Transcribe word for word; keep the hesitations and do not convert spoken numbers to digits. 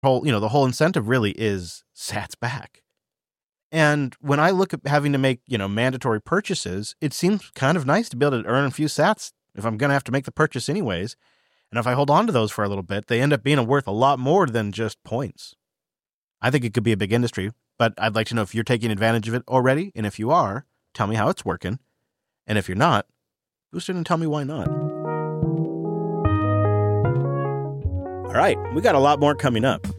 whole, you know, the whole incentive really is sats back. And when I look at having to make, you know, mandatory purchases, it seems kind of nice to be able to earn a few sats if I'm going to have to make the purchase anyways. And if I hold on to those for a little bit, they end up being worth a lot more than just points. I think it could be a big industry, but I'd like to know if you're taking advantage of it already. And if you are, tell me how it's working. And if you're not, boost it and tell me why not. All right, we got a lot more coming up.